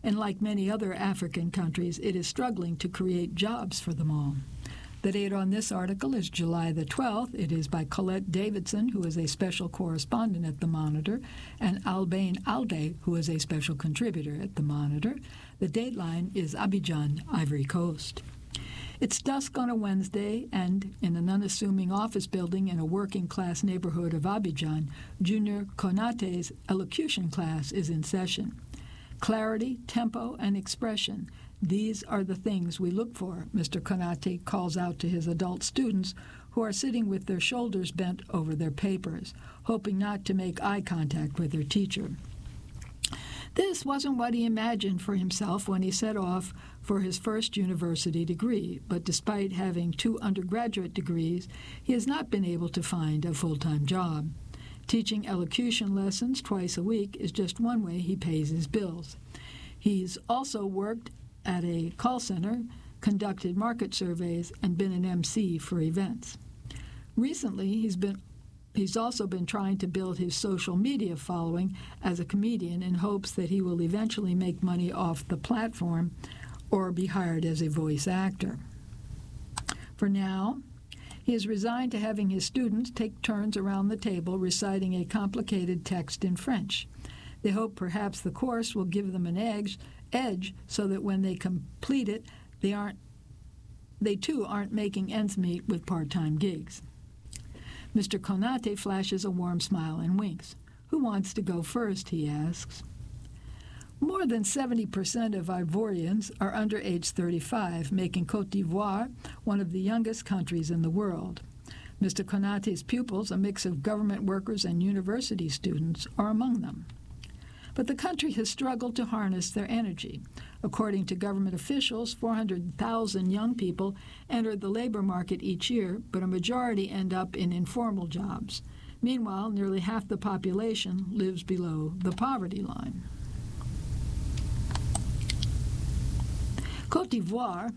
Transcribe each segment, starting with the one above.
and like many other African countries, it is struggling to create jobs for them all. The date on this article is July the 12th. It is by Colette Davidson, who is a special correspondent at The Monitor, and Albain Alde, who is a special contributor at The Monitor. The dateline is Abidjan, Ivory Coast. It's dusk on a Wednesday, and in an unassuming office building in a working-class neighborhood of Abidjan, Junior Konate's elocution class is in session. Clarity, tempo, and expression. These are the things we look for, Mr. Konate calls out to his adult students who are sitting with their shoulders bent over their papers, hoping not to make eye contact with their teacher. This wasn't what he imagined for himself when he set off for his first university degree, but despite having 2 undergraduate degrees, he has not been able to find a full-time job. Teaching elocution lessons twice a week is just one way he pays his bills. He's also worked at a call center, conducted market surveys, and been an MC for events. Recently, he's also been trying to build his social media following as a comedian in hopes that he will eventually make money off the platform or be hired as a voice actor. For now, he is resigned to having his students take turns around the table reciting a complicated text in French. They hope perhaps the course will give them an edge so that when they complete it, they too aren't making ends meet with part-time gigs. Mr. Konate flashes a warm smile and winks. Who wants to go first, he asks. More than 70% of Ivorians are under age 35, making Côte d'Ivoire one of the youngest countries in the world. Mr. Konate's pupils, a mix of government workers and university students, are among them. But the country has struggled to harness their energy. According to government officials, 400,000 young people enter the labor market each year, but a majority end up in informal jobs. Meanwhile, nearly half the population lives below the poverty line. Côte d'Ivoire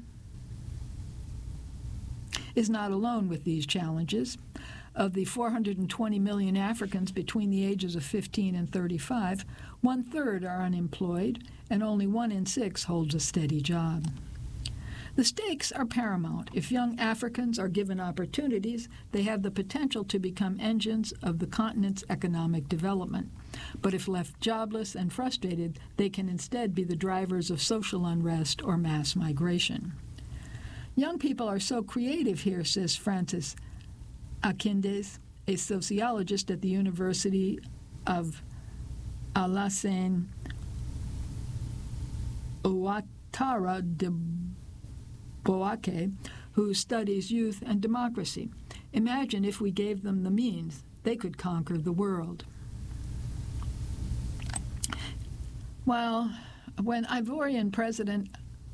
is not alone with these challenges. Of the 420 million Africans between the ages of 15 and 35, 1/3 are unemployed, and only 1 in 6 holds a steady job. The stakes are paramount. If young Africans are given opportunities, they have the potential to become engines of the continent's economic development. But if left jobless and frustrated, they can instead be the drivers of social unrest or mass migration. Young people are so creative here, says Francis Akindes, a sociologist at the University of Alassane Ouattara de Bouaké, who studies youth and democracy. Imagine if we gave them the means, they could conquer the world. Well, when Ivorian President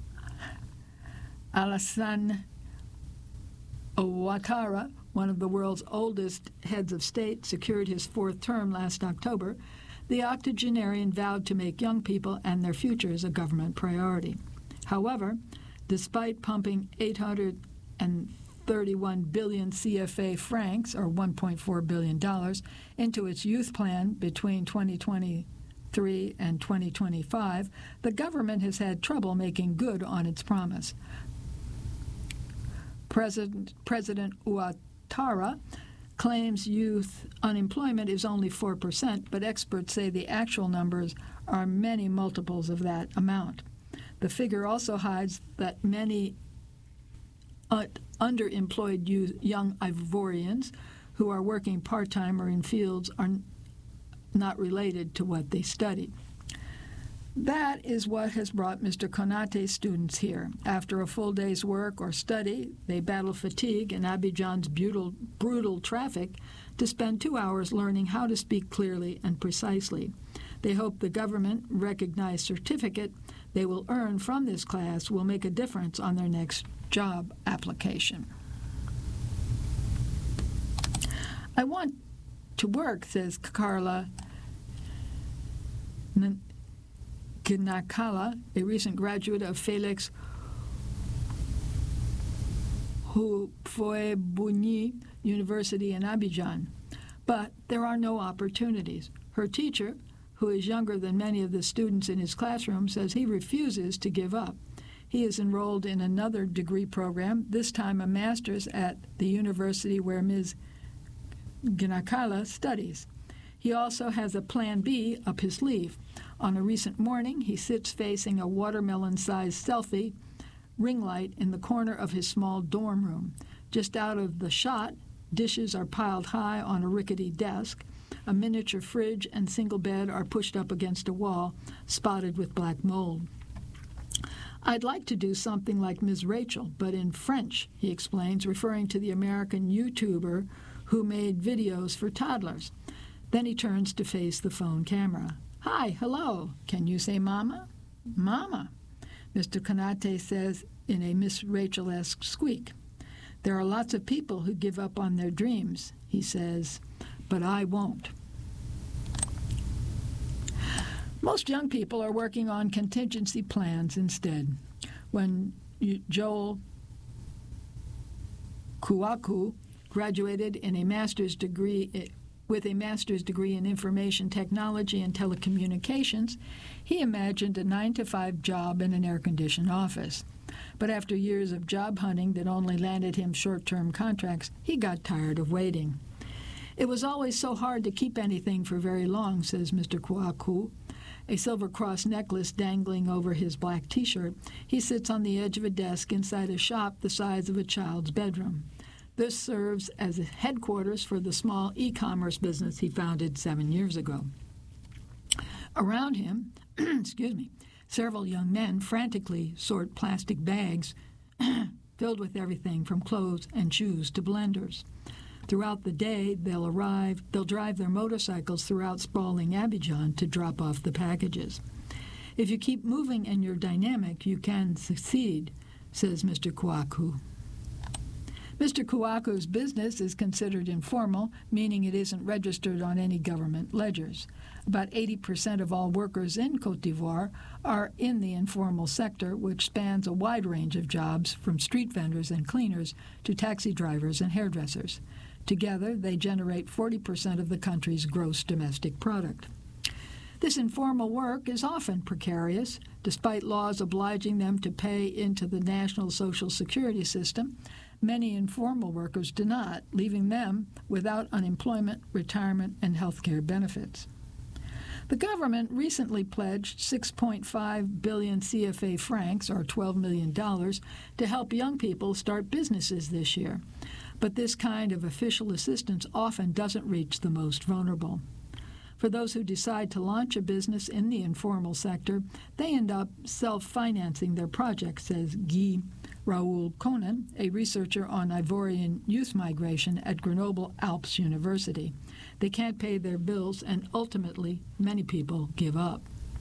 Alassane Ouattara, one of the world's oldest heads of state, secured his 4th term last October, the octogenarian vowed to make young people and their futures a government priority. However, despite pumping 831 billion CFA francs, or $1.4 billion, into its youth plan between 2023 and 2025, the government has had trouble making good on its promise. President Ouattara claims youth unemployment is only 4%, but experts say the actual numbers are many multiples of that amount. The figure also hides that many underemployed young Ivorians who are working part-time or in fields are not related to what they studied. That is what has brought Mr. Konate's students here. After a full day's work or study, they battle fatigue in Abidjan's brutal traffic to spend 2 hours learning how to speak clearly and precisely. They hope the government-recognized certificate they will earn from this class will make a difference on their next job application. I want to work, says Carla Gnakala, a recent graduate of Felix Houphouët-Boigny University in Abidjan. But there are no opportunities. Her teacher, who is younger than many of the students in his classroom, says he refuses to give up. He is enrolled in another degree program, this time a master's at the university where Ms. Gnakala studies. He also has a plan B up his sleeve. On a recent morning, he sits facing a watermelon-sized selfie ring light in the corner of his small dorm room. Just out of the shot, dishes are piled high on a rickety desk. A miniature fridge and single bed are pushed up against a wall, spotted with black mold. "I'd like to do something like Ms. Rachel, but in French," he explains, referring to the American YouTuber who made videos for toddlers. Then he turns to face the phone camera. "Hi, hello. Can you say mama?" "Mama," Mr. Konate says in a Miss Rachel-esque squeak. "There are lots of people who give up on their dreams," he says, "but I won't." Most young people are working on contingency plans instead. When Joel Kuaku graduated in a master's degree with a master's degree in information technology and telecommunications, he imagined a 9-to-5 job in an air-conditioned office. But after years of job hunting that only landed him short-term contracts, he got tired of waiting. "It was always so hard to keep anything for very long," says Mr. Kuaku. A silver cross necklace dangling over his black T-shirt, he sits on the edge of a desk inside a shop the size of a child's bedroom. This serves as headquarters for the small e-commerce business he founded 7 years ago. Around him, several young men frantically sort plastic bags filled with everything from clothes and shoes to blenders. Throughout the day, they'll drive their motorcycles throughout sprawling Abidjan to drop off the packages. "If you keep moving and you're dynamic, you can succeed," says Mr. Kuaku. Mr. Kuaku's business is considered informal, meaning it isn't registered on any government ledgers. About 80% of all workers in Côte d'Ivoire are in the informal sector, which spans a wide range of jobs, from street vendors and cleaners to taxi drivers and hairdressers. Together, they generate 40% of the country's gross domestic product. This informal work is often precarious, despite laws obliging them to pay into the national social security system. Many informal workers do not, leaving them without unemployment, retirement, and health care benefits. The government recently pledged 6.5 billion CFA francs, or $12 million, to help young people start businesses this year. But this kind of official assistance often doesn't reach the most vulnerable. For those who decide to launch a business in the informal sector, they end up self-financing their project, says Guy Raoul Conan, a researcher on Ivorian youth migration at Grenoble Alpes University. They can't pay their bills, and ultimately, many people give up.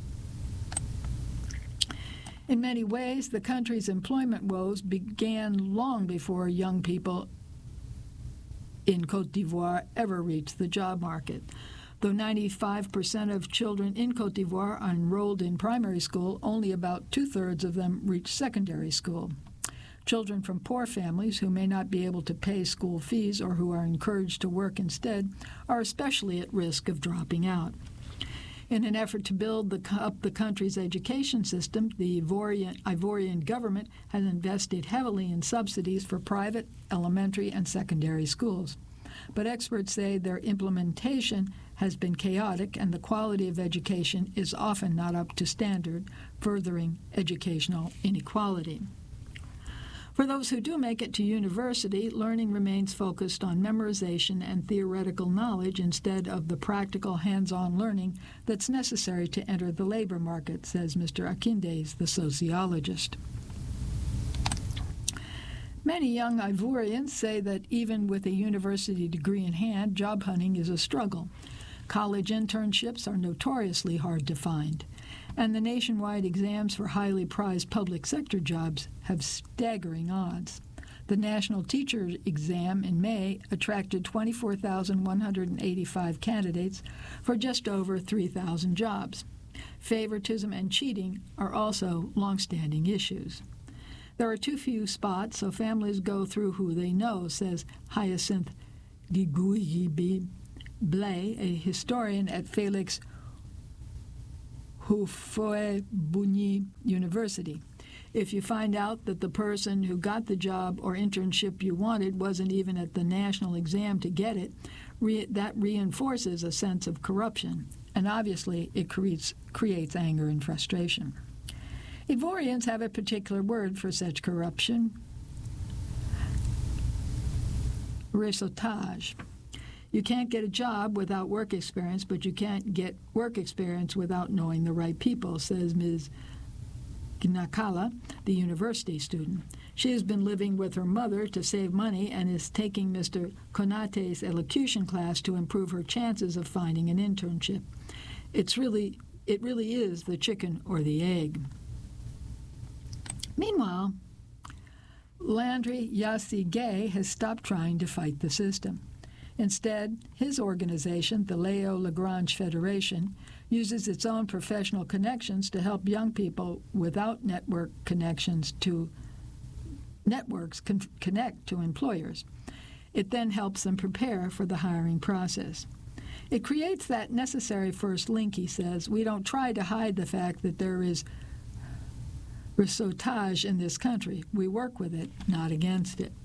In many ways, the country's employment woes began long before young people in Côte d'Ivoire ever reached the job market. Though 95% of children in Côte d'Ivoire are enrolled in primary school, only about 2/3 of them reach secondary school. Children from poor families who may not be able to pay school fees or who are encouraged to work instead are especially at risk of dropping out. In an effort to build up the country's education system, the Ivorian government has invested heavily in subsidies for private elementary and secondary schools. But experts say their implementation has been chaotic and the quality of education is often not up to standard, furthering educational inequality. For those who do make it to university, learning remains focused on memorization and theoretical knowledge instead of the practical hands-on learning that's necessary to enter the labor market, says Mr. Akindes, the sociologist. Many young Ivorians say that even with a university degree in hand, job hunting is a struggle. College internships are notoriously hard to find, and the nationwide exams for highly prized public sector jobs have staggering odds. The National Teacher Exam in May attracted 24,185 candidates for just over 3,000 jobs. Favoritism and cheating are also long-standing issues. There are too few spots, so families go through who they know, says Houphouët-Boigny University. If you find out that the person who got the job or internship you wanted wasn't even at the national exam to get it, that reinforces a sense of corruption, and obviously it creates anger and frustration. Ivorians have a particular word for such corruption: réseautage. You can't get a job without work experience, but you can't get work experience without knowing the right people, says Ms. Gnakala, the university student. She has been living with her mother to save money and is taking Mr. Konate's elocution class to improve her chances of finding an internship. It really is the chicken or the egg. Meanwhile, Landry Yassé-Gay has stopped trying to fight the system. Instead, his organization, the Léo Lagrange Federation, uses its own professional connections to help young people without network connections to networks connect to employers. It then helps them prepare for the hiring process. It creates that necessary first link, he says. We don't try to hide the fact that there is réseautage in this country. We work with it, not against it.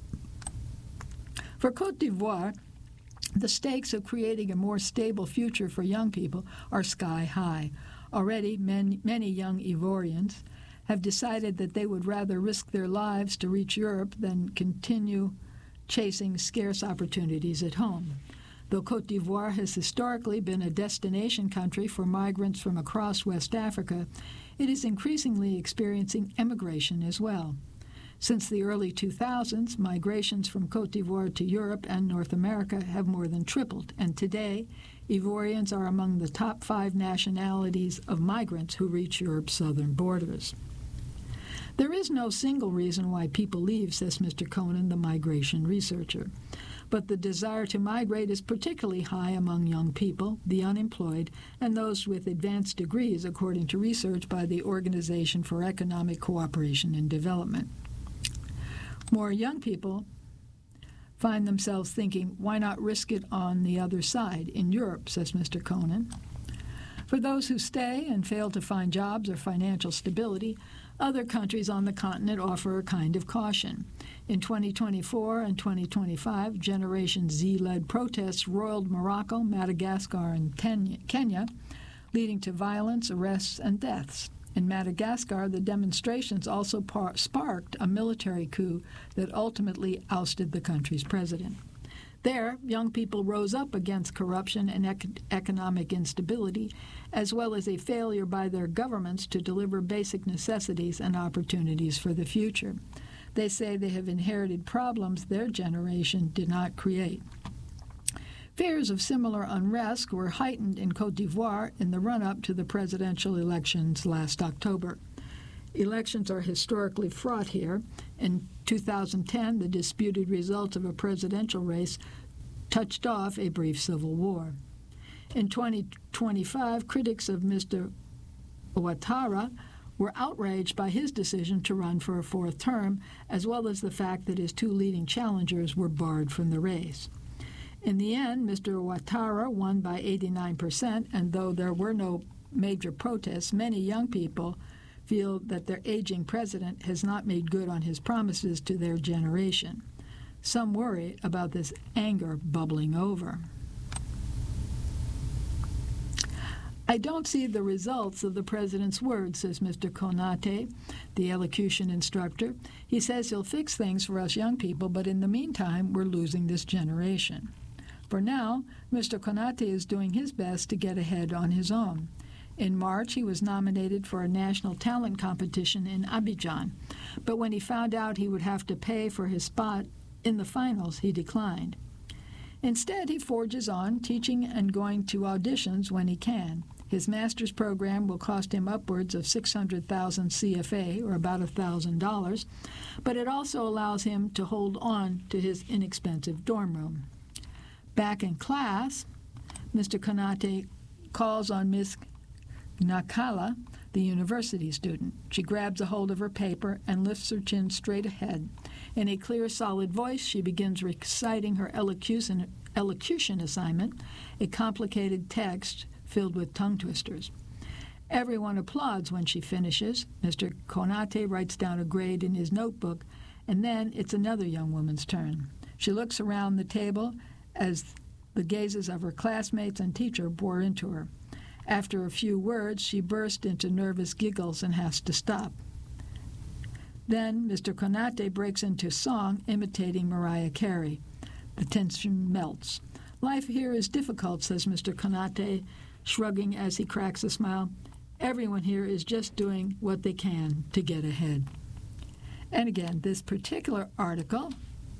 For Côte d'Ivoire, the stakes of creating a more stable future for young people are sky high. Already, many young Ivorians have decided that they would rather risk their lives to reach Europe than continue chasing scarce opportunities at home. Though Côte d'Ivoire has historically been a destination country for migrants from across West Africa, it is increasingly experiencing emigration as well. Since the early 2000s, migrations from Côte d'Ivoire to Europe and North America have more than tripled, and today, Ivorians are among the top 5 nationalities of migrants who reach Europe's southern borders. There is no single reason why people leave, says Mr. Conan, the migration researcher. But the desire to migrate is particularly high among young people, the unemployed, and those with advanced degrees, according to research by the Organization for Economic Cooperation and Development. More young people find themselves thinking, why not risk it on the other side, in Europe, says Mr. Conan. For those who stay and fail to find jobs or financial stability, other countries on the continent offer a kind of caution. In 2024 and 2025, Generation Z-led protests roiled Morocco, Madagascar, and Kenya, leading to violence, arrests, and deaths. In Madagascar, the demonstrations also sparked a military coup that ultimately ousted the country's president. There, young people rose up against corruption and economic instability, as well as a failure by their governments to deliver basic necessities and opportunities for the future. They say they have inherited problems their generation did not create. Fears of similar unrest were heightened in Côte d'Ivoire in the run-up to the presidential elections last October. Elections are historically fraught here. In 2010, the disputed results of a presidential race touched off a brief civil war. In 2025, critics of Mr. Ouattara were outraged by his decision to run for a 4th term, as well as the fact that his 2 leading challengers were barred from the race. In the end, Mr. Ouattara won by 89%, and though there were no major protests, many young people feel that their aging president has not made good on his promises to their generation. Some worry about this anger bubbling over. I don't see the results of the president's words, says Mr. Konate, the elocution instructor. He says he'll fix things for us young people, but in the meantime, we're losing this generation. For now, Mr. Konate is doing his best to get ahead on his own. In March, he was nominated for a national talent competition in Abidjan, but when he found out he would have to pay for his spot in the finals, he declined. Instead, he forges on, teaching and going to auditions when he can. His master's program will cost him upwards of 600,000 CFA, or about $1,000, but it also allows him to hold on to his inexpensive dorm room. Back in class, Mr. Konate calls on Miss Gnakala, the university student. She grabs a hold of her paper and lifts her chin straight ahead. In a clear, solid voice, she begins reciting her elocution assignment, a complicated text filled with tongue twisters. Everyone applauds when she finishes. Mr. Konate writes down a grade in his notebook, and then it's another young woman's turn. She looks around the table as the gazes of her classmates and teacher bore into her. After a few words, she bursts into nervous giggles and has to stop. Then Mr. Konate breaks into song imitating Mariah Carey. The tension melts. Life here is difficult, says Mr. Konate, shrugging as he cracks a smile. Everyone here is just doing what they can to get ahead. And again, this particular article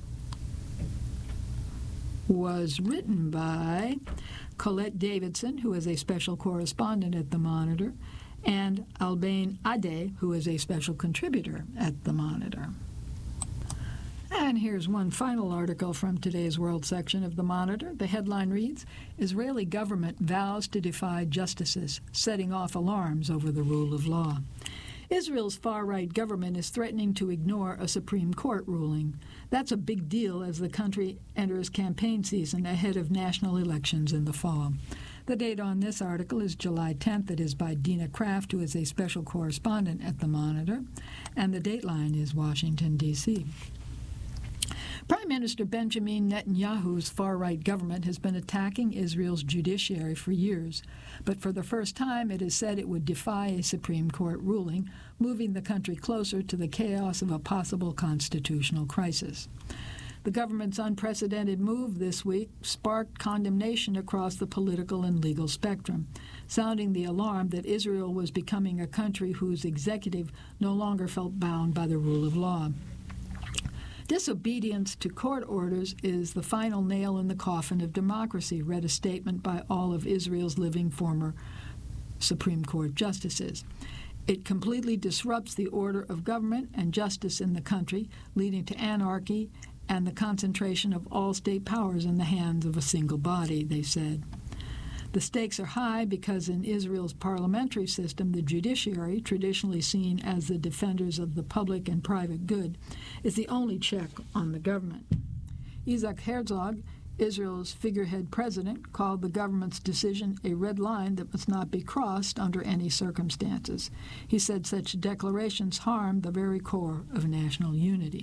was written by Colette Davidson, who is a special correspondent at the Monitor, and Albane Ade, who is a special contributor at the Monitor. And here's one final article from today's World section of the Monitor. The headline reads, Israeli government vows to defy justices, setting off alarms over the rule of law. Israel's far-right government is threatening to ignore a Supreme Court ruling. That's a big deal as the country enters campaign season ahead of national elections in the fall. The date on this article is July 10th. It is by Dina Kraft, who is a special correspondent at the Monitor, and the dateline is Washington, D.C. Prime Minister Benjamin Netanyahu's far-right government has been attacking Israel's judiciary for years, but for the first time it has said it would defy a Supreme Court ruling, moving the country closer to the chaos of a possible constitutional crisis. The government's unprecedented move this week sparked condemnation across the political and legal spectrum, sounding the alarm that Israel was becoming a country whose executive no longer felt bound by the rule of law. Disobedience to court orders is the final nail in the coffin of democracy, read a statement by all of Israel's living former Supreme Court justices. It completely disrupts the order of government and justice in the country, leading to anarchy and the concentration of all state powers in the hands of a single body, they said. The stakes are high because in Israel's parliamentary system, the judiciary, traditionally seen as the defenders of the public and private good, is the only check on the government. Isaac Herzog, Israel's figurehead president, called the government's decision a red line that must not be crossed under any circumstances. He said such declarations harm the very core of national unity.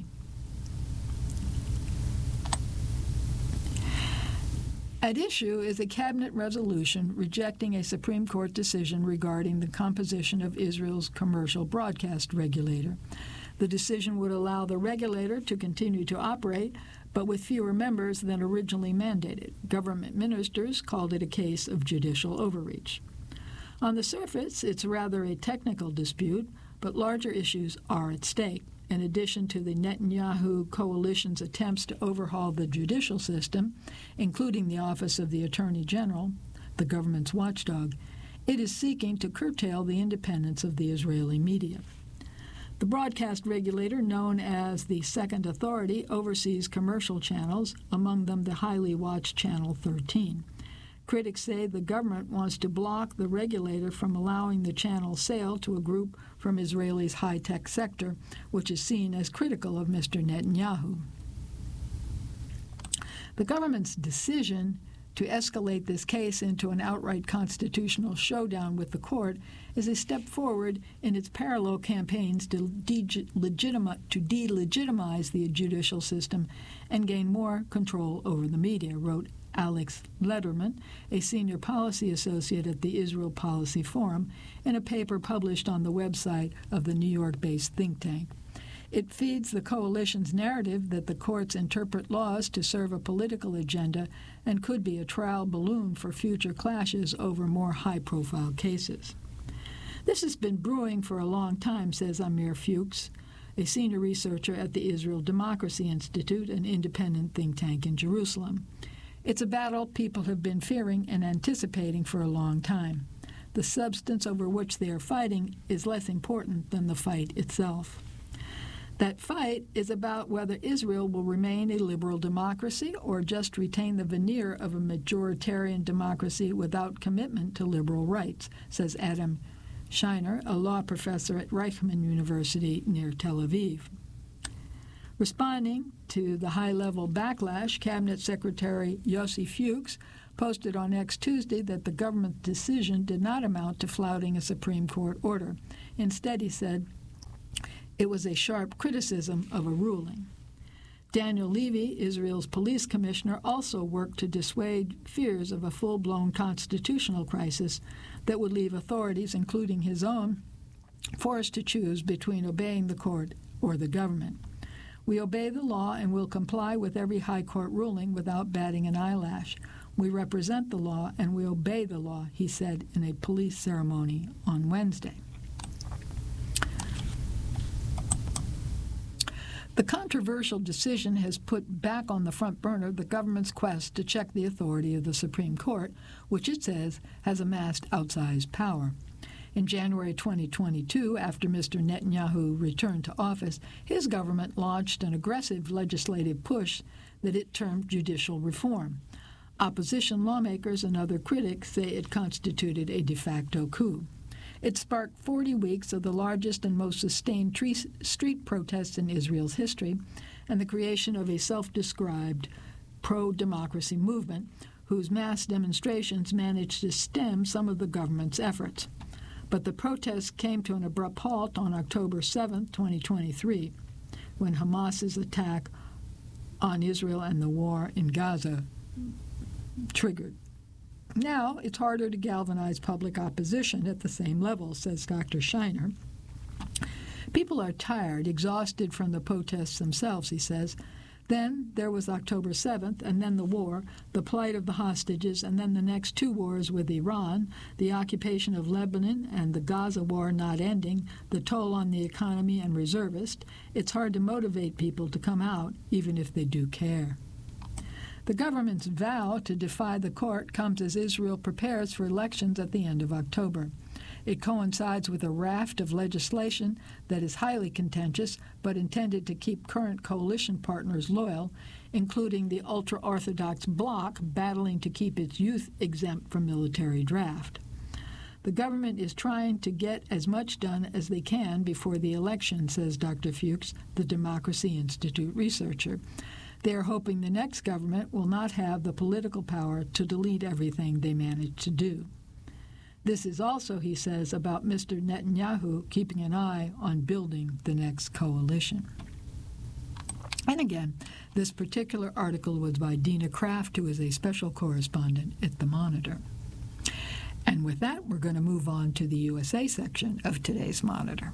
At issue is a cabinet resolution rejecting a Supreme Court decision regarding the composition of Israel's commercial broadcast regulator. The decision would allow the regulator to continue to operate, but with fewer members than originally mandated. Government ministers called it a case of judicial overreach. On the surface, it's rather a technical dispute, but larger issues are at stake. In addition to the Netanyahu coalition's attempts to overhaul the judicial system, including the Office of the Attorney General, the government's watchdog, it is seeking to curtail the independence of the Israeli media. The broadcast regulator, known as the Second Authority, oversees commercial channels, among them the highly watched Channel 13. Critics say the government wants to block the regulator from allowing the channel's sale to a group from Israel's high-tech sector, which is seen as critical of Mr. Netanyahu. The government's decision to escalate this case into an outright constitutional showdown with the court is a step forward in its parallel campaigns to delegitimize the judicial system and gain more control over the media, wrote Alex Lederman, a senior policy associate at the Israel Policy Forum, in a paper published on the website of the New York-based think tank. It feeds the coalition's narrative that the courts interpret laws to serve a political agenda and could be a trial balloon for future clashes over more high-profile cases. This has been brewing for a long time, says Amir Fuchs, a senior researcher at the Israel Democracy Institute, an independent think tank in Jerusalem. It's a battle people have been fearing and anticipating for a long time. The substance over which they are fighting is less important than the fight itself. That fight is about whether Israel will remain a liberal democracy or just retain the veneer of a majoritarian democracy without commitment to liberal rights, says Adam Shiner, a law professor at Reichman University near Tel Aviv. Responding to the high-level backlash, Cabinet Secretary Yossi Fuchs posted on X Tuesday that the government's decision did not amount to flouting a Supreme Court order. Instead, he said, it was a sharp criticism of a ruling. Daniel Levy, Israel's police commissioner, also worked to dissuade fears of a full-blown constitutional crisis that would leave authorities, including his own, forced to choose between obeying the court or the government. We obey the law and will comply with every high court ruling without batting an eyelash. We represent the law and we obey the law, he said in a police ceremony on Wednesday. The controversial decision has put back on the front burner the government's quest to check the authority of the Supreme Court, which it says has amassed outsized power. In January 2022, after Mr. Netanyahu returned to office, his government launched an aggressive legislative push that it termed judicial reform. Opposition lawmakers and other critics say it constituted a de facto coup. It sparked 40 weeks of the largest and most sustained street protests in Israel's history and the creation of a self-described pro-democracy movement whose mass demonstrations managed to stem some of the government's efforts. But the protests came to an abrupt halt on October 7, 2023, when Hamas's attack on Israel and the war in Gaza triggered. Now, it's harder to galvanize public opposition at the same level, says Dr. Shiner. People are tired, exhausted from the protests themselves, he says. Then there was October 7th, and then the war, the plight of the hostages, and then the next two wars with Iran, the occupation of Lebanon and the Gaza war not ending, the toll on the economy and reservists. It's hard to motivate people to come out, even if they do care. The government's vow to defy the court comes as Israel prepares for elections at the end of October. It coincides with a raft of legislation that is highly contentious but intended to keep current coalition partners loyal, including the ultra-Orthodox bloc battling to keep its youth exempt from military draft. The government is trying to get as much done as they can before the election, says Dr. Fuchs, the Democracy Institute researcher. They are hoping the next government will not have the political power to delete everything they managed to do. This is also, he says, about Mr. Netanyahu keeping an eye on building the next coalition. And again, this particular article was by Dina Kraft, who is a special correspondent at The Monitor. And with that, we're going to move on to the USA section of today's Monitor,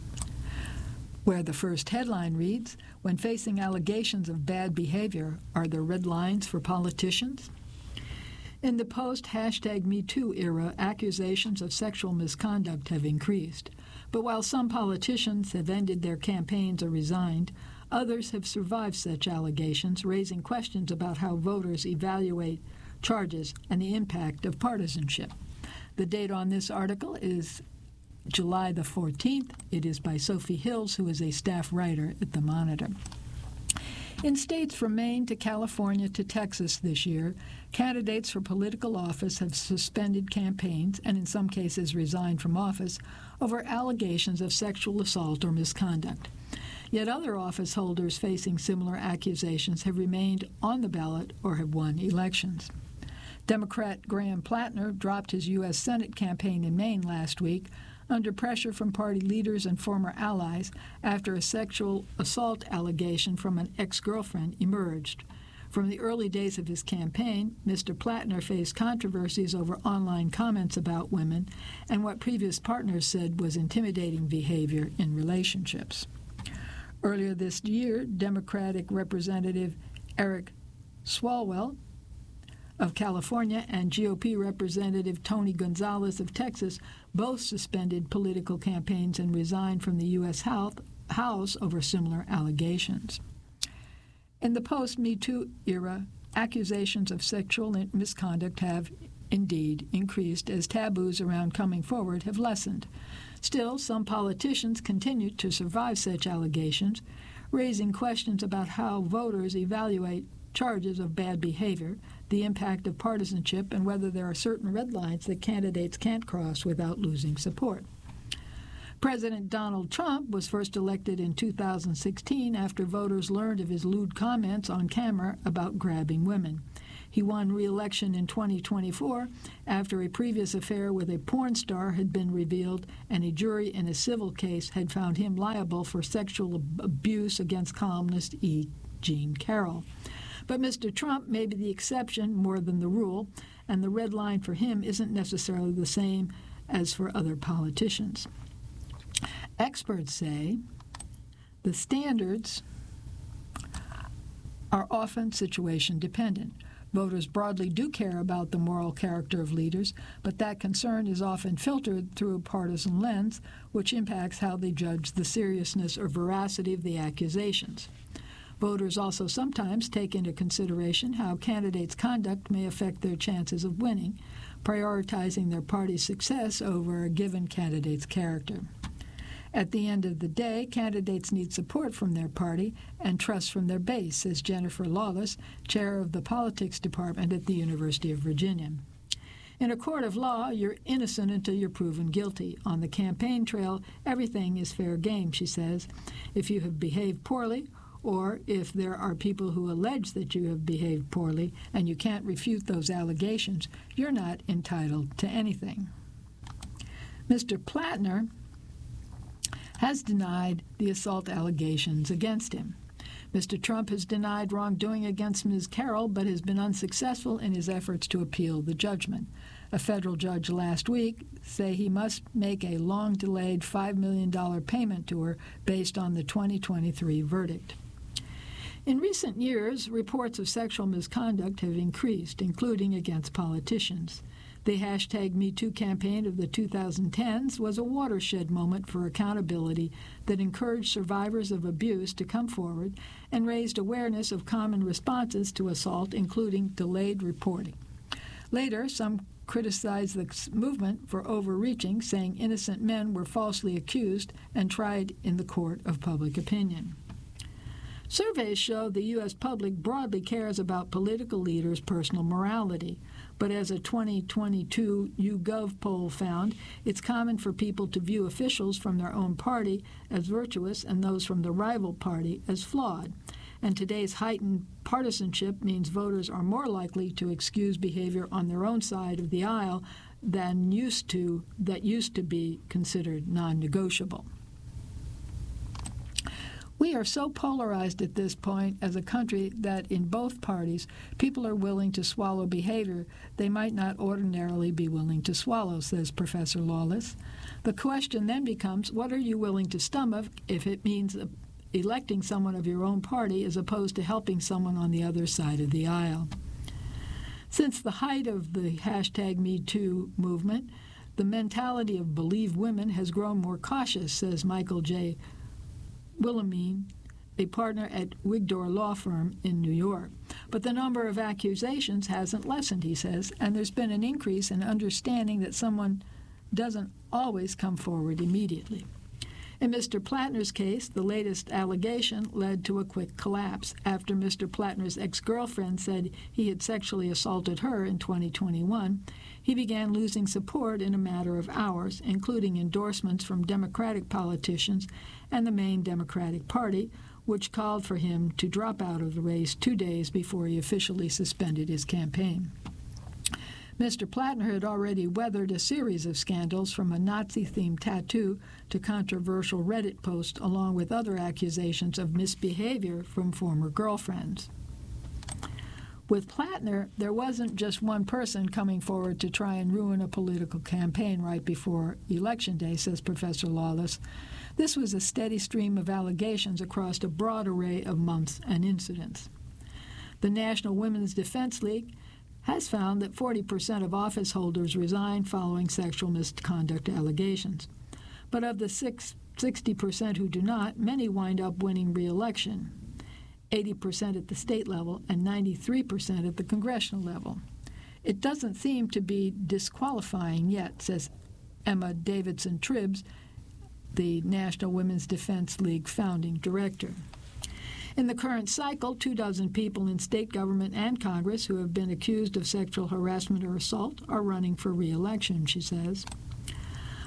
where the first headline reads, "When facing allegations of bad behavior, are there red lines for politicians?" In the post-#MeToo era, accusations of sexual misconduct have increased. But while some politicians have ended their campaigns or resigned, others have survived such allegations, raising questions about how voters evaluate charges and the impact of partisanship. The date on this article is July the 14th. It is by Sophie Hills, who is a staff writer at The Monitor. In states from Maine to California to Texas this year, candidates for political office have suspended campaigns and in some cases resigned from office over allegations of sexual assault or misconduct. Yet other office holders facing similar accusations have remained on the ballot or have won elections. Democrat Graham Plattner dropped his U.S. Senate campaign in Maine last week under pressure from party leaders and former allies after a sexual assault allegation from an ex-girlfriend emerged. From the early days of his campaign, Mr. Plattner faced controversies over online comments about women and what previous partners said was intimidating behavior in relationships. Earlier this year, Democratic Representative Eric Swalwell of California and GOP Representative Tony Gonzalez of Texas both suspended political campaigns and resigned from the U.S. House over similar allegations. In the post-MeToo era, accusations of sexual misconduct have indeed increased as taboos around coming forward have lessened. Still, some politicians continue to survive such allegations, raising questions about how voters evaluate charges of bad behavior, the impact of partisanship, and whether there are certain red lines that candidates can't cross without losing support. President Donald Trump was first elected in 2016 after voters learned of his lewd comments on camera about grabbing women. He won re-election in 2024 after a previous affair with a porn star had been revealed and a jury in a civil case had found him liable for sexual abuse against columnist E. Jean Carroll. But Mr. Trump may be the exception more than the rule, and the red line for him isn't necessarily the same as for other politicians. Experts say the standards are often situation dependent. Voters broadly do care about the moral character of leaders, but that concern is often filtered through a partisan lens, which impacts how they judge the seriousness or veracity of the accusations. Voters also sometimes take into consideration how candidates' conduct may affect their chances of winning, prioritizing their party's success over a given candidate's character. At the end of the day, candidates need support from their party and trust from their base, says Jennifer Lawless, chair of the politics department at the University of Virginia. In a court of law, you're innocent until you're proven guilty. On the campaign trail, everything is fair game, she says. If you have behaved poorly, or if there are people who allege that you have behaved poorly and you can't refute those allegations, you're not entitled to anything. Mr. Platner has denied the assault allegations against him. Mr. Trump has denied wrongdoing against Ms. Carroll, but has been unsuccessful in his efforts to appeal the judgment. A federal judge last week said he must make a long-delayed $5 million payment to her based on the 2023 verdict. In recent years, reports of sexual misconduct have increased, including against politicians. The #MeToo campaign of the 2010s was a watershed moment for accountability that encouraged survivors of abuse to come forward and raised awareness of common responses to assault, including delayed reporting. Later, some criticized the movement for overreaching, saying innocent men were falsely accused and tried in the court of public opinion. Surveys show the U.S. public broadly cares about political leaders' personal morality, but as a 2022 YouGov poll found, it's common for people to view officials from their own party as virtuous and those from the rival party as flawed. And today's heightened partisanship means voters are more likely to excuse behavior on their own side of the aisle than used to be considered non-negotiable. We are so polarized at this point as a country that in both parties, people are willing to swallow behavior they might not ordinarily be willing to swallow, says Professor Lawless. The question then becomes, what are you willing to stomach if it means electing someone of your own party as opposed to helping someone on the other side of the aisle? Since the height of the #MeToo movement, the mentality of believe women has grown more cautious, says Michael J. Wilhelmine, a partner at Wigdor Law Firm in New York. But the number of accusations hasn't lessened, he says, and there's been an increase in understanding that someone doesn't always come forward immediately. In Mr. Platner's case, the latest allegation led to a quick collapse. After Mr. Platner's ex-girlfriend said he had sexually assaulted her in 2021, he began losing support in a matter of hours, including endorsements from Democratic politicians and the main Democratic Party, which called for him to drop out of the race 2 days before he officially suspended his campaign. Mr. Platner had already weathered a series of scandals, from a Nazi-themed tattoo to controversial Reddit posts, along with other accusations of misbehavior from former girlfriends. With Platner, there wasn't just one person coming forward to try and ruin a political campaign right before Election Day, says Professor Lawless. This was a steady stream of allegations across a broad array of months and incidents. The National Women's Defense League has found that 40% of office holders resign following sexual misconduct allegations. But of the 60% who do not, many wind up winning re-election, 80% at the state level and 93% at the congressional level. It doesn't seem to be disqualifying yet, says Emma Davidson Tribbs, the National Women's Defense League founding director. In the current cycle, 24 people in state government and Congress who have been accused of sexual harassment or assault are running for re-election, she says.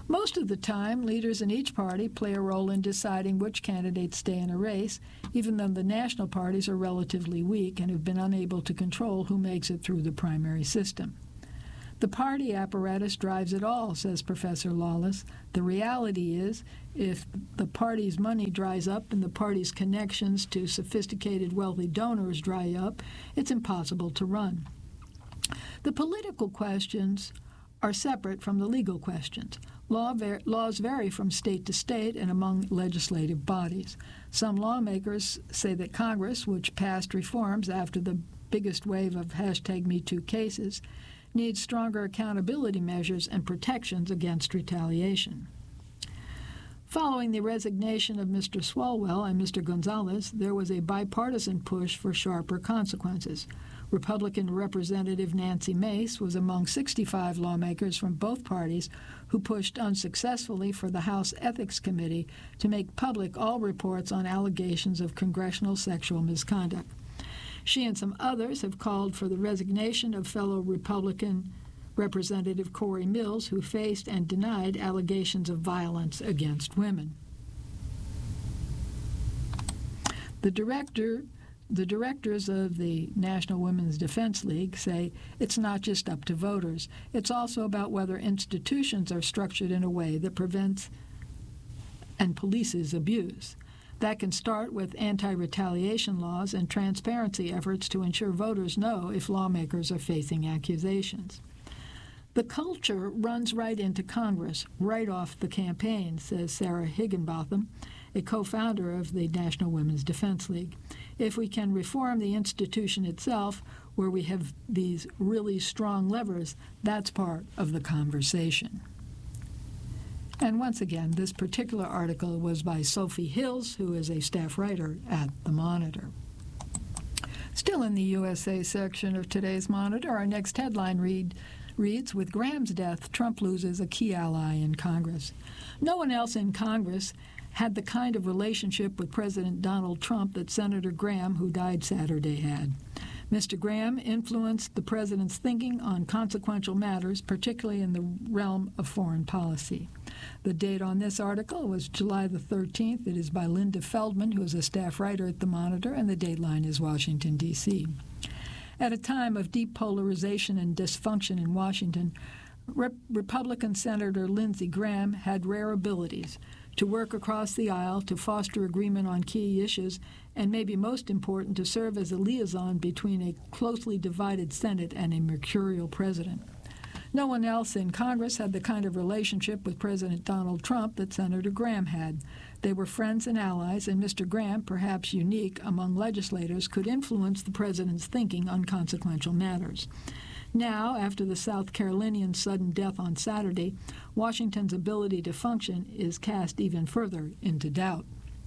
Most of the time, leaders in each party play a role in deciding which candidates stay in a race, even though the national parties are relatively weak and have been unable to control who makes it through the primary system. The party apparatus drives it all, says Professor Lawless. The reality is, if the party's money dries up and the party's connections to sophisticated, wealthy donors dry up, it's impossible to run. The political questions are separate from the legal questions. Laws vary from state to state and among legislative bodies. Some lawmakers say that Congress, which passed reforms after the biggest wave of #MeToo cases, needs stronger accountability measures and protections against retaliation. Following the resignation of Mr. Swalwell and Mr. Gonzalez, there was a bipartisan push for sharper consequences. Republican Representative Nancy Mace was among 65 lawmakers from both parties who pushed unsuccessfully for the House Ethics Committee to make public all reports on allegations of congressional sexual misconduct. She and some others have called for the resignation of fellow Republican Representative Corey Mills, who faced and denied allegations of violence against women. The directors of the National Women's Defense League say it's not just up to voters. It's also about whether institutions are structured in a way that prevents and polices abuse. That can start with anti-retaliation laws and transparency efforts to ensure voters know if lawmakers are facing accusations. The culture runs right into Congress, right off the campaign, says Sarah Higginbotham, a co-founder of the National Women's Defense League. If we can reform the institution itself, where we have these really strong levers, that's part of the conversation. And once again, this particular article was by Sophie Hills, who is a staff writer at The Monitor. Still in the USA section of today's Monitor, our next headline reads, "With Graham's death, Trump loses a key ally in Congress." No one else in Congress had the kind of relationship with President Donald Trump that Senator Graham, who died Saturday, had. Mr. Graham influenced the president's thinking on consequential matters, particularly in the realm of foreign policy. The date on this article was July the 13th. It is by Linda Feldman, who is a staff writer at The Monitor, and the dateline is Washington, D.C. At a time of deep polarization and dysfunction in Washington, Republican Senator Lindsey Graham had rare abilities to work across the aisle, to foster agreement on key issues, and maybe most important, to serve as a liaison between a closely divided Senate and a mercurial president. No one else in Congress had the kind of relationship with President Donald Trump that Senator Graham had. They were friends and allies, and Mr. Graham, perhaps unique among legislators, could influence the president's thinking on consequential matters. Now, after the South Carolinian's sudden death on Saturday, Washington's ability to function is cast even further into doubt.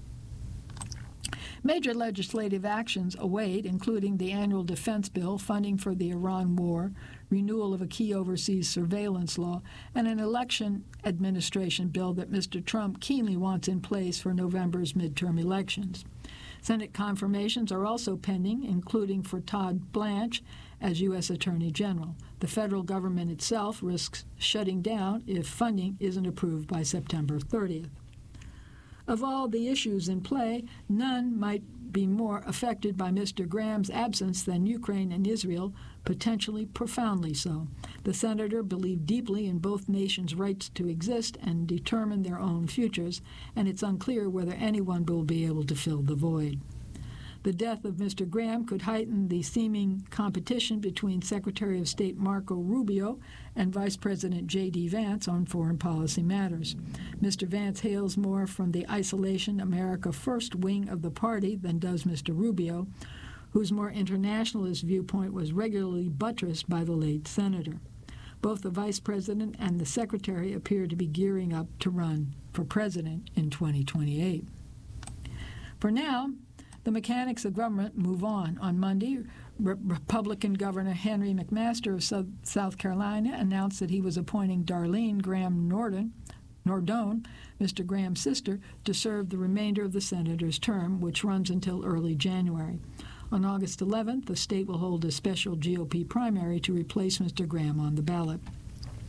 Major legislative actions await, including the annual defense bill, funding for the Iran war, renewal of a key overseas surveillance law, and an election administration bill that Mr. Trump keenly wants in place for November's midterm elections. Senate confirmations are also pending, including for Todd Blanche as U.S. Attorney General. The federal government itself risks shutting down if funding isn't approved by September 30th. Of all the issues in play, none might be more affected by Mr. Graham's absence than Ukraine and Israel, potentially profoundly so. The senator believed deeply in both nations' rights to exist and determine their own futures, and it's unclear whether anyone will be able to fill the void. The death of Mr. Graham could heighten the seeming competition between Secretary of State Marco Rubio and Vice President J.D. Vance on foreign policy matters. Mr. Vance hails more from the Isolation America First wing of the party than does Mr. Rubio, whose more internationalist viewpoint was regularly buttressed by the late senator. Both the vice president and the secretary appear to be gearing up to run for president in 2028. For now, the mechanics of government move on. On Monday, Republican Governor Henry McMaster of South Carolina announced that he was appointing Darlene Graham Nordone, Mr. Graham's sister, to serve the remainder of the senator's term, which runs until early January. On August 11th, the state will hold a special GOP primary to replace Mr. Graham on the ballot.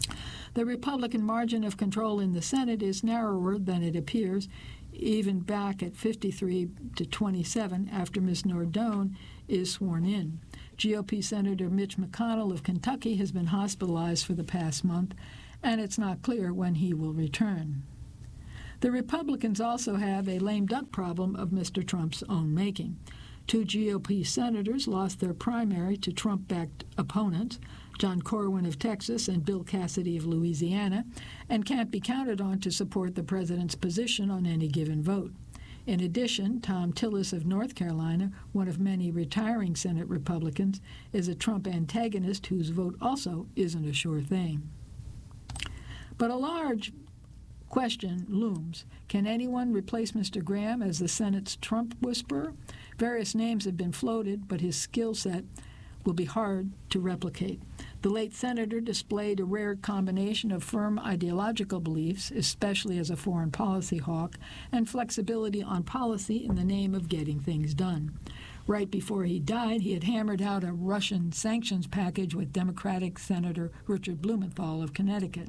The Republican margin of control in the Senate is narrower than it appears, even back at 53 to 27 after Ms. Nardone is sworn in. GOP Senator Mitch McConnell of Kentucky has been hospitalized for the past month, and it's not clear when he will return. The Republicans also have a lame duck problem of Mr. Trump's own making. 2 GOP senators lost their primary to Trump-backed opponents, John Corwin of Texas and Bill Cassidy of Louisiana, and can't be counted on to support the president's position on any given vote. In addition, Tom Tillis of North Carolina, one of many retiring Senate Republicans, is a Trump antagonist whose vote also isn't a sure thing. But a large question looms. Can anyone replace Mr. Graham as the Senate's Trump whisperer? Various names have been floated, but his skill set will be hard to replicate. The late senator displayed a rare combination of firm ideological beliefs, especially as a foreign policy hawk, and flexibility on policy in the name of getting things done. Right before he died, he had hammered out a Russian sanctions package with Democratic Senator Richard Blumenthal of Connecticut.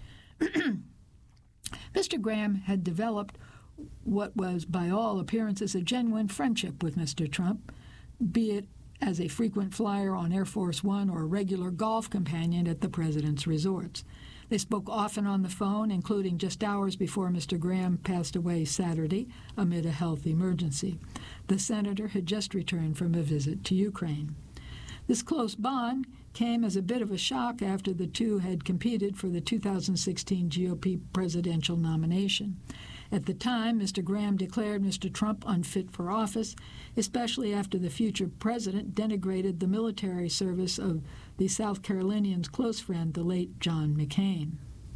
Mr. Graham had developed what was, by all appearances, a genuine friendship with Mr. Trump, be it as a frequent flyer on Air Force One or a regular golf companion at the president's resorts. They spoke often on the phone, including just hours before Mr. Graham passed away Saturday amid a health emergency. The senator had just returned from a visit to Ukraine. This close bond came as a bit of a shock after the two had competed for the 2016 GOP presidential nomination. At the time, Mr. Graham declared Mr. Trump unfit for office, especially after the future president denigrated the military service of the South Carolinian's close friend, the late John McCain.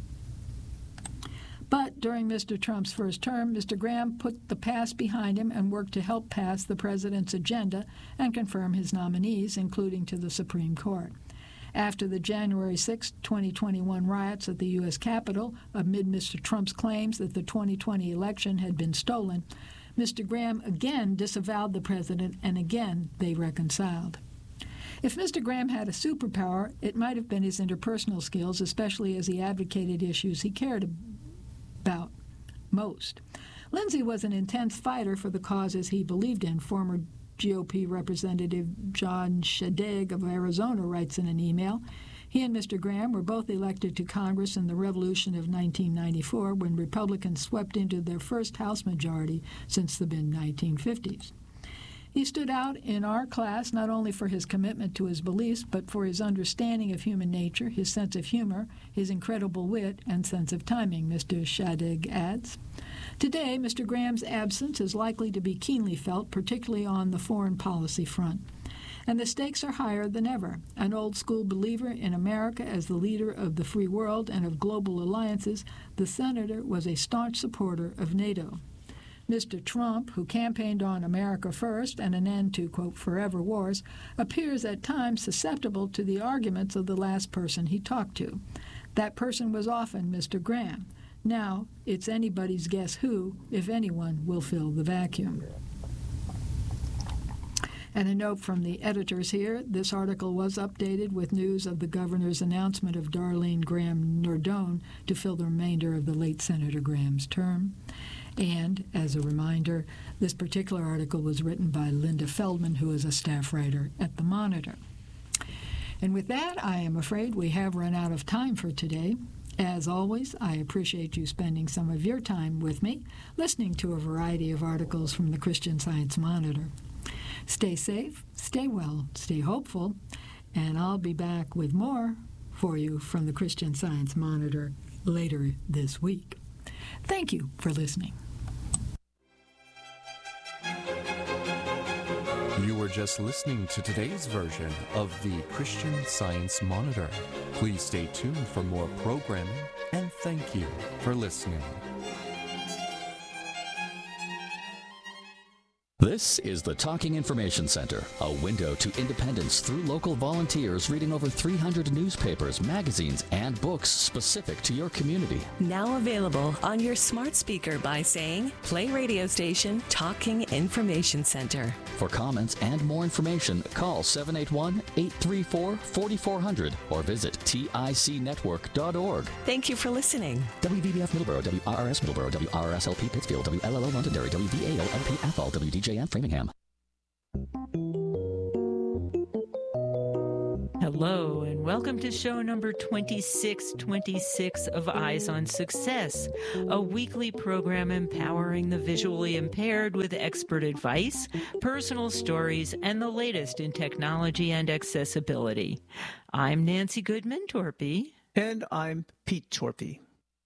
But during Mr. Trump's first term, Mr. Graham put the past behind him and worked to help pass the president's agenda and confirm his nominees, including to the Supreme Court. After the January 6, 2021 riots at the U.S. Capitol, amid Mr. Trump's claims that the 2020 election had been stolen, Mr. Graham again disavowed the president, and again they reconciled. If Mr. Graham had a superpower, it might have been his interpersonal skills, especially as he advocated issues he cared about most. Lindsay was an intense fighter for the causes he believed in. Former GOP Representative John Shadegg of Arizona writes in an email, he and Mr. Graham were both elected to Congress in the Revolution of 1994 when Republicans swept into their first House majority since the mid-1950s. He stood out in our class not only for his commitment to his beliefs, but for his understanding of human nature, his sense of humor, his incredible wit, and sense of timing, Mr. Shadegg adds. Today, Mr. Graham's absence is likely to be keenly felt, particularly on the foreign policy front. And the stakes are higher than ever. An old-school believer in America as the leader of the free world and of global alliances, the senator was a staunch supporter of NATO. Mr. Trump, who campaigned on America first and an end to, quote, forever wars, appears at times susceptible to the arguments of the last person he talked to. That person was often Mr. Graham. Now, it's anybody's guess who, if anyone, will fill the vacuum. And a note from the editors here, this article was updated with news of the governor's announcement of Darlene Graham Nardone to fill the remainder of the late Senator Graham's term. And, as a reminder, this particular article was written by Linda Feldman, who is a staff writer at The Monitor. And with that, I am afraid we have run out of time for today. As always, I appreciate you spending some of your time with me, listening to a variety of articles from the Christian Science Monitor. Stay safe, stay well, stay hopeful, and I'll be back with more for you from the Christian Science Monitor later this week. Thank you for listening. You were just listening to today's version of the Christian Science Monitor. Please stay tuned for more programming, and thank you for listening. This is the Talking Information Center, a window to independence through local volunteers reading over 300 newspapers, magazines, and books specific to your community. Now available on your smart speaker by saying, play radio station Talking Information Center. For comments and more information, call 781-834-4400 or visit ticnetwork.org. Thank you for listening. WVBF Middleborough, WRRS Middleborough, WRSLP Pittsfield, WLLO Londonderry, WVAO-LP Athol, WDJM Framingham. Hello, and welcome to show number 2626 of Eyes on Success, a weekly program empowering the visually impaired with expert advice, personal stories, and the latest in technology and accessibility. I'm Nancy Goodman Torpy. And I'm Pete Torpy.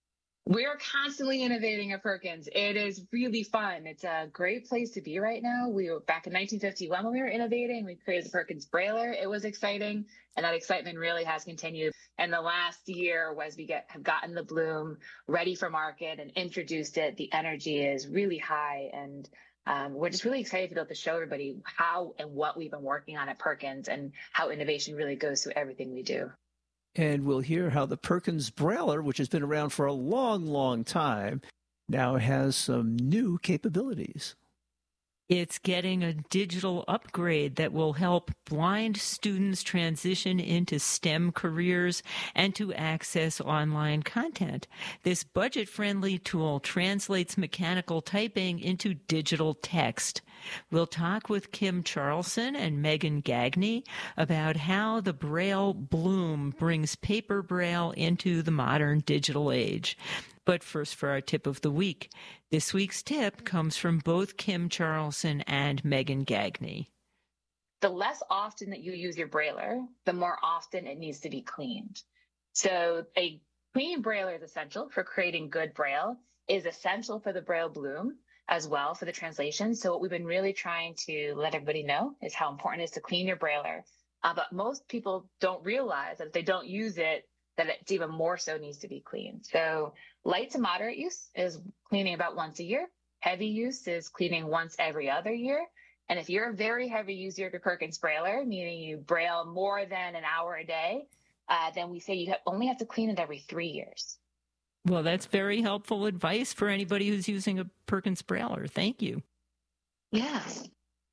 We're constantly innovating at Perkins. It is really fun. It's a great place to be right now. We were back in 1951 when we were innovating. We created the Perkins Brailer. It was exciting, and that excitement really has continued. And the last year, as we have gotten the bloom ready for market and introduced it, the energy is really high. And we're just really excited to be able to show everybody how and what we've been working on at Perkins and how innovation really goes through everything we do. And we'll hear how the Perkins Brailer, which has been around for a long, long time, now has some new capabilities. It's getting a digital upgrade that will help blind students transition into STEM careers and to access online content. This budget-friendly tool translates mechanical typing into digital text. We'll talk with Kim Charlson and Megan Gagne about how the Braille Bloom brings paper Braille into the modern digital age. But first, for our tip of the week. This week's tip comes from both Kim Charlson and Megan Gagne. The less often that you use your Brailer, the more often it needs to be cleaned. So a clean Brailer is essential for creating good Braille, is essential for the Braille Bloom as well for the translation. So what we've been really trying to let everybody know is how important it is to clean your Brailer. But most people don't realize that if they don't use it, that it's even more so needs to be cleaned. So light to moderate use is cleaning about once a year. Heavy use is cleaning once every other year. And if you're a very heavy user of your Perkins Brailer, meaning you Braille more than an hour a day, then we say you only have to clean it every 3 years. Well, that's very helpful advice for anybody who's using a Perkins Brailer. Thank you. Yes.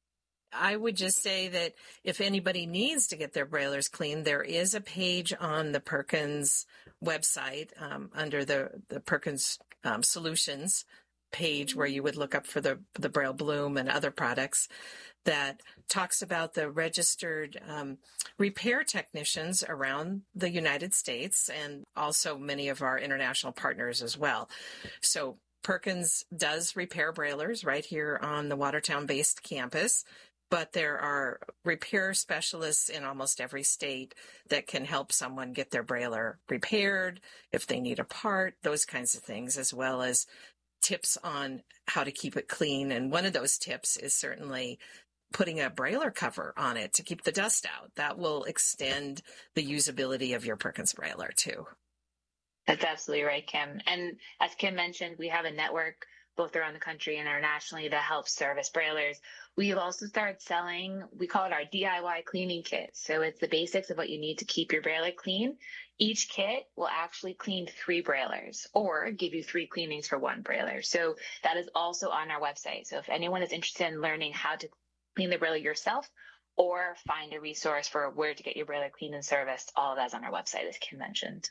I would just say that if anybody needs to get their Brailers cleaned, there is a page on the Perkins website under the Perkins Solutions page where you would look up for the Braille Bloom and other products that talks about the registered repair technicians around the United States and also many of our international partners as well. So Perkins does repair Brailers right here on the Watertown-based campus. But there are repair specialists in almost every state that can help someone get their Brailer repaired, if they need a part, those kinds of things, as well as tips on how to keep it clean. And one of those tips is certainly putting a Brailer cover on it to keep the dust out. That will extend the usability of your Perkins Brailer, too. That's absolutely right, Kim. And as Kim mentioned, we have a network both around the country and internationally that helps service Brailers. We've also started selling, we call it our DIY cleaning kit. So it's the basics of what you need to keep your Brailer clean. Each kit will actually clean 3 Brailers or give you 3 cleanings for 1 Brailer. So that is also on our website. So if anyone is interested in learning how to clean the Brailer yourself or find a resource for where to get your Brailer cleaned and serviced, all of that's on our website, as Kim mentioned.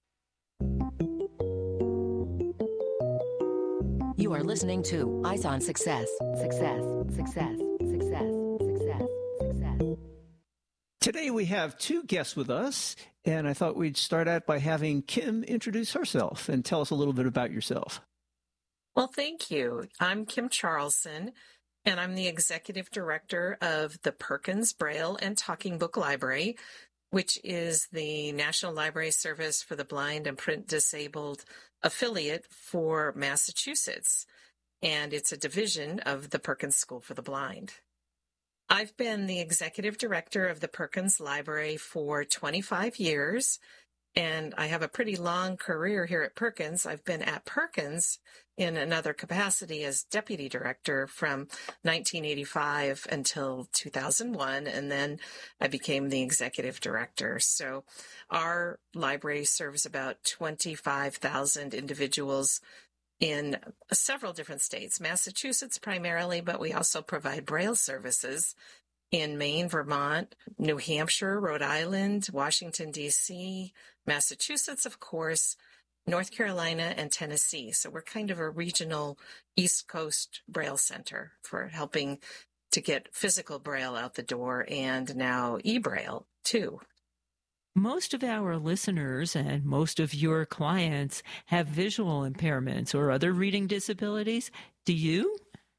You are listening to Eyes on Success. Success, success, success, success, success. Today we have 2 guests with us, and I thought we'd start out by having Kim introduce herself and tell us a little bit about yourself. Well, thank you. I'm Kim Charlson, and I'm the Executive Director of the Perkins Braille and Talking Book Library, which is the National Library Service for the Blind and Print Disabled affiliate for Massachusetts, and it's a division of the Perkins School for the Blind. I've been the executive director of the Perkins Library for 25 years, And I have a pretty long career here at Perkins. I've been at Perkins in another capacity as deputy director from 1985 until 2001, and then I became the executive director. So our library serves about 25,000 individuals in several different states, Massachusetts primarily, but we also provide Braille services in Maine, Vermont, New Hampshire, Rhode Island, Washington, D.C., Massachusetts, of course, North Carolina, and Tennessee. So we're kind of a regional East Coast Braille center for helping to get physical Braille out the door and now e-Braille too. Most of our listeners and most of your clients have visual impairments or other reading disabilities. Do you?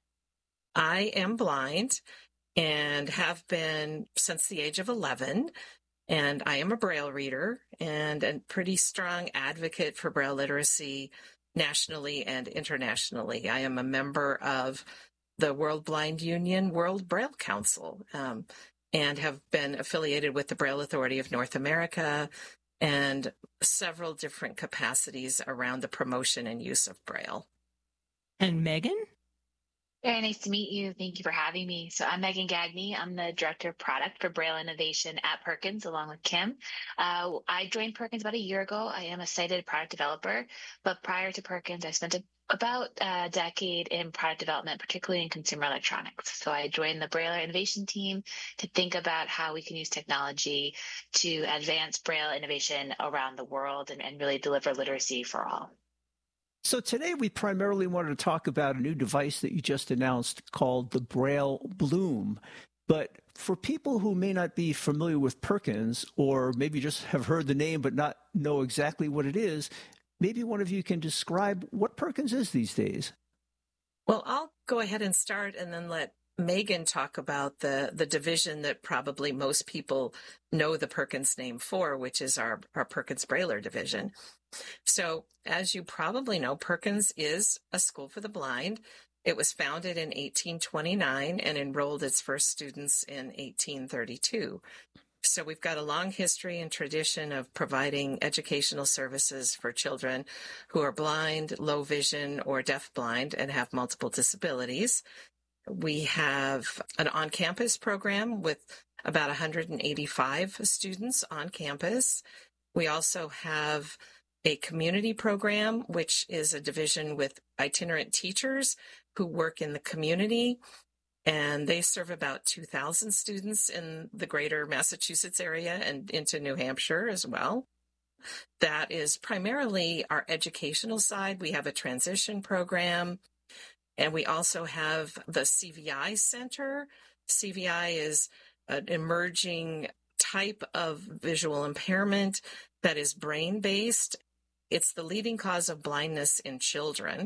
I am blind and have been since the age of 11. And I am a Braille reader and a pretty strong advocate for Braille literacy nationally and internationally. I am a member of the World Blind Union World Braille Council and have been affiliated with the Braille Authority of North America and several different capacities around the promotion and use of Braille. And Megan? Very nice to meet you. Thank you for having me. So I'm Megan Gagne. I'm the Director of Product for Braille Innovation at Perkins, along with Kim. I joined Perkins about a year ago. I am a sighted product developer, but prior to Perkins, I spent about a decade in product development, particularly in consumer electronics. So I joined the Braille Innovation team to think about how we can use technology to advance Braille innovation around the world and really deliver literacy for all. So today we primarily wanted to talk about a new device that you just announced called the Braille Bloom. But for people who may not be familiar with Perkins, or maybe just have heard the name but not know exactly what it is, maybe one of you can describe what Perkins is these days. Well, I'll go ahead and start and then let Megan talk about the division that probably most people know the Perkins name for, which is our Perkins Brailler division. So as you probably know, Perkins is a school for the blind. It was founded in 1829 and enrolled its first students in 1832. So we've got a long history and tradition of providing educational services for children who are blind, low vision, or deafblind and have multiple disabilities. We have an on-campus program with about 185 students on campus. We also have a community program, which is a division with itinerant teachers who work in the community, and they serve about 2,000 students in the greater Massachusetts area and into New Hampshire as well. That is primarily our educational side. We have a transition program, and we also have the CVI Center. CVI is an emerging type of visual impairment that is brain-based. It's the leading cause of blindness in children.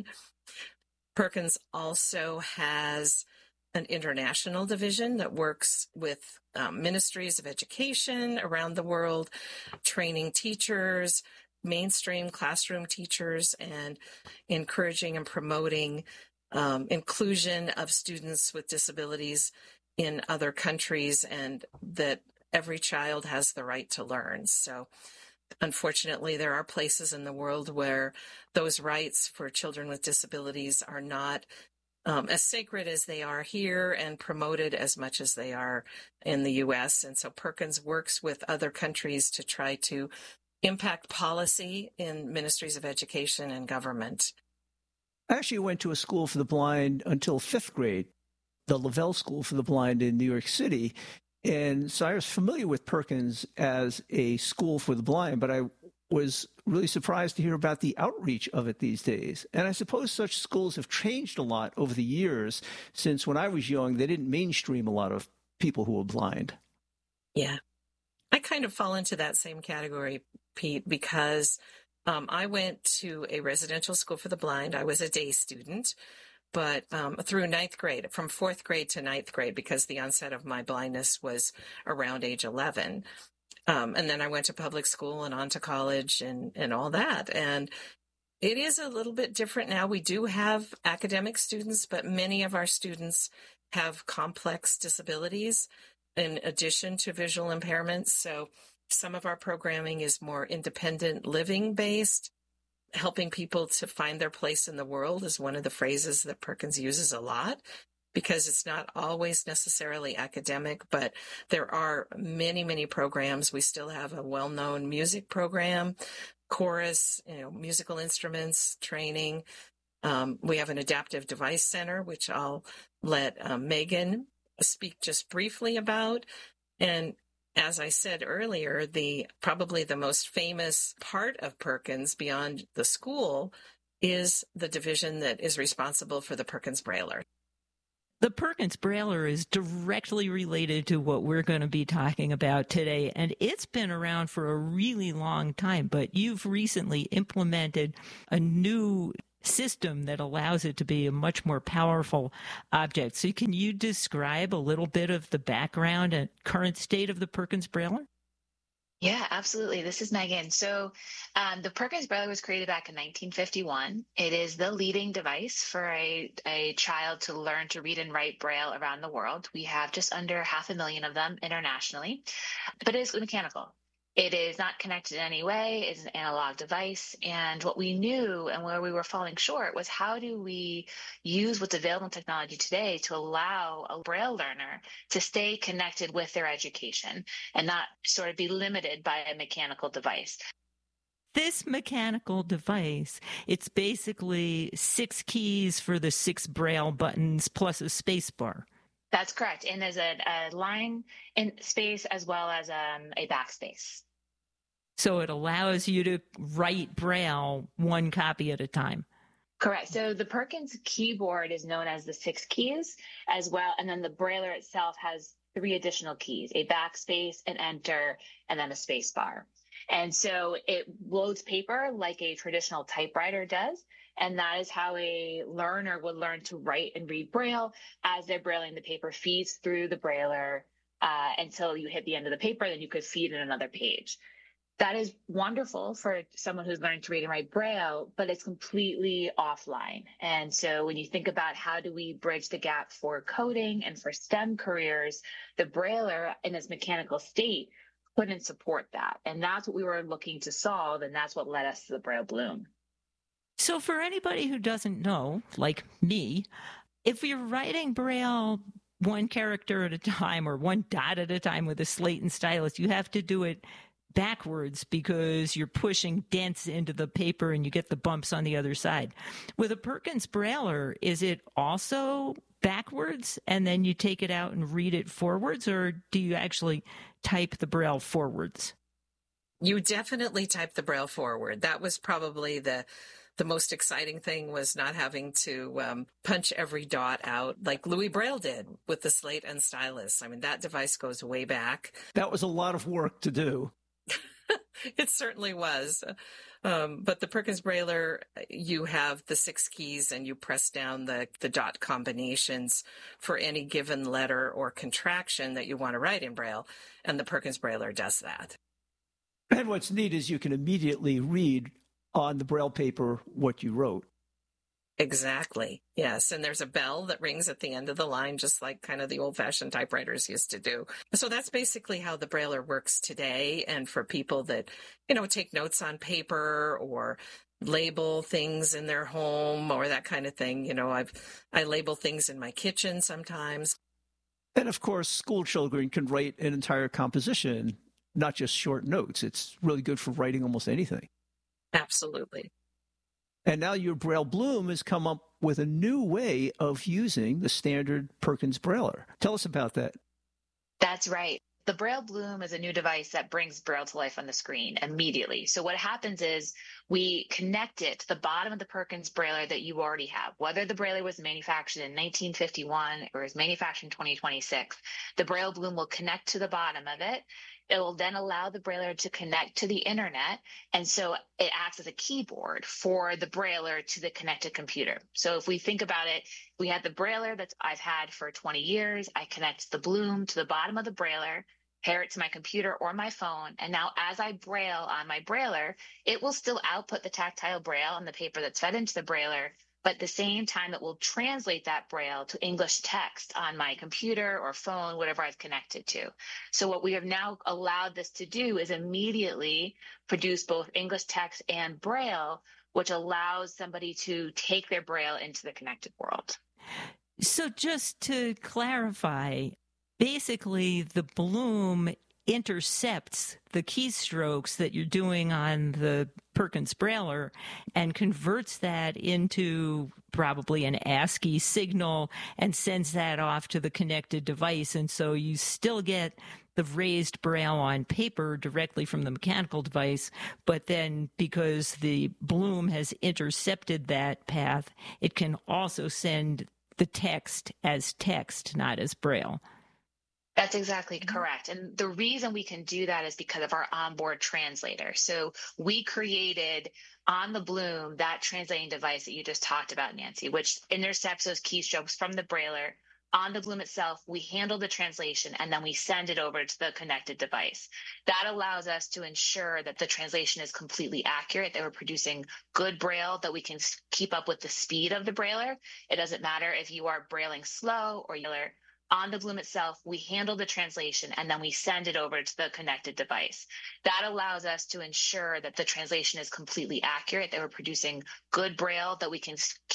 Perkins also has an international division that works with ministries of education around the world, training teachers, mainstream classroom teachers, and encouraging and promoting inclusion of students with disabilities in other countries, and that every child has the right to learn. So unfortunately, there are places in the world where those rights for children with disabilities are not as sacred as they are here and promoted as much as they are in the U.S. And so Perkins works with other countries to try to impact policy in ministries of education and government. I actually went to a school for the blind until 5th grade, the Lavelle School for the Blind in New York City. And so I was familiar with Perkins as a school for the blind, but I was really surprised to hear about the outreach of it these days. And I suppose such schools have changed a lot over the years, since when I was young, they didn't mainstream a lot of people who were blind. Yeah. I kind of fall into that same category, Pete, because I went to a residential school for the blind. I was a day student. But through 9th grade, from 4th grade to 9th grade, because the onset of my blindness was around age 11. And then I went to public school and on to college and all that. And it is a little bit different now. We do have academic students, but many of our students have complex disabilities in addition to visual impairments. So Some of our programming is more independent living based. Helping people to find their place in the world is one of the phrases that Perkins uses a lot, because it's not always necessarily academic, but there are many, many programs. We still have a well-known music program, chorus, musical instruments training. We have an adaptive device center, which I'll let Megan speak just briefly about. And as I said earlier, probably the most famous part of Perkins beyond the school is the division that is responsible for the Perkins Brailler. The Perkins Brailler is directly related to what we're going to be talking about today, and it's been around for a really long time, but you've recently implemented a new system that allows it to be a much more powerful object. So can you describe a little bit of the background and current state of the Perkins Brailler? Yeah, absolutely. This is Megan. So the Perkins Brailler was created back in 1951. It is the leading device for a child to learn to read and write Braille around the world. We have just under 500,000 of them internationally, but it is mechanical. It is not connected in any way. It's an analog device. And what we knew and where we were falling short was, how do we use what's available in technology today to allow a Braille learner to stay connected with their education and not sort of be limited by a mechanical device? This mechanical device, it's basically 6 keys for the 6 Braille buttons plus a space bar. That's correct. And there's a line in space as well as a backspace. So it allows you to write Braille one copy at a time. Correct. So the Perkins keyboard is known as the 6 keys as well. And then the Brailler itself has 3 additional keys, a backspace, an enter, and then a space bar. And so it loads paper like a traditional typewriter does. And that is how a learner would learn to write and read Braille. As they're Brailling, the paper feeds through the Brailler until you hit the end of the paper, then you could feed in another page. That is wonderful for someone who's learning to read and write Braille, but it's completely offline. And so when you think about how do we bridge the gap for coding and for STEM careers, the Brailler in its mechanical state couldn't support that. And that's what we were looking to solve, and that's what led us to the Braille Bloom. So for anybody who doesn't know, like me, if you're writing Braille one character at a time or one dot at a time with a slate and stylus, you have to do it backwards because you're pushing dents into the paper and you get the bumps on the other side. With a Perkins Brailler, is it also backwards and then you take it out and read it forwards, or do you actually type the Braille forwards? You definitely type the Braille forward. That was probably the most exciting thing, was not having to punch every dot out like Louis Braille did with the slate and stylus. I mean, that device goes way back. That was a lot of work to do. It certainly was. But the Perkins Brailler, you have the 6 keys and you press down the dot combinations for any given letter or contraction that you want to write in Braille. And the Perkins Brailler does that. And what's neat is you can immediately read on the Braille paper what you wrote. Exactly. Yes. And there's a bell that rings at the end of the line, just like kind of the old-fashioned typewriters used to do. So that's basically how the Brailler works today. And for people that, take notes on paper or label things in their home or that kind of thing, I label things in my kitchen sometimes. And of course, school children can write an entire composition, not just short notes. It's really good for writing almost anything. Absolutely. And now your Braille Bloom has come up with a new way of using the standard Perkins Brailler. Tell us about that. That's right. The Braille Bloom is a new device that brings Braille to life on the screen immediately. So what happens is we connect it to the bottom of the Perkins Brailler that you already have. Whether the Brailler was manufactured in 1951 or is manufactured in 2026, the Braille Bloom will connect to the bottom of it. It will then allow the Brailler to connect to the internet. And so it acts as a keyboard for the Brailler to the connected computer. So if we think about it, we had the Brailler that I've had for 20 years. I connect the Bloom to the bottom of the Brailler, pair it to my computer or my phone. And now as I Braille on my Brailler, it will still output the tactile Braille on the paper that's fed into the Brailler, but at the same time, it will translate that Braille to English text on my computer or phone, whatever I've connected to. So what we have now allowed this to do is immediately produce both English text and Braille, which allows somebody to take their Braille into the connected world. So just to clarify, basically the Bloom intercepts the keystrokes that you're doing on the Perkins Brailler and converts that into probably an ASCII signal and sends that off to the connected device. And so you still get the raised Braille on paper directly from the mechanical device, but then because the Bloom has intercepted that path, it can also send the text as text, not as Braille. That's exactly correct. And the reason we can do that is because of our onboard translator. So we created on the Bloom that translating device that you just talked about, Nancy, which intercepts those keystrokes from the Brailler. On the Bloom itself, we handle the translation and then we send it over to the connected device. That allows us to ensure that the translation is completely accurate, that we're producing good Braille, that we can keep up with the speed of the Brailler. It doesn't matter if you are Brailing slow or you're on the Bloom itself, we handle the translation and then we send it over to the connected device. That allows us to ensure that the translation is completely accurate, that we're producing good Braille, that we can